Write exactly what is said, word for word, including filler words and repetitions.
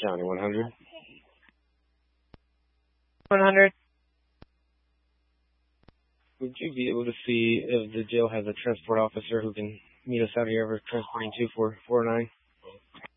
County, one hundred. one hundred. Would you be able to see if the jail has a transport officer who can meet us out here over transporting two four four nine?